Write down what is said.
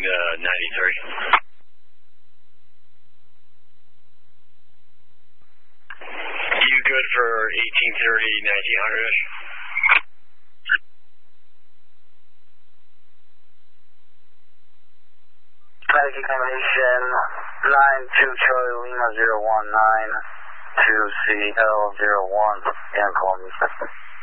93. You good for 1830, 1900-ish? Flight examination 92 Charlie Lima 019 to CL01 and Columbus.